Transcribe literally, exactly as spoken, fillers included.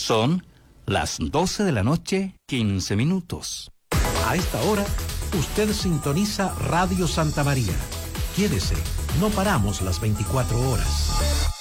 Son las doce de la noche, quince minutos. A esta hora, usted sintoniza Radio Santa María. Quédese, no paramos las veinticuatro horas.